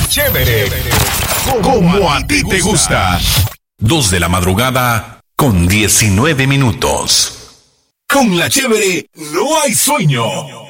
Chévere, como a ti te gusta. 2 de la madrugada con 19 minutos. Con la Chévere no hay sueño.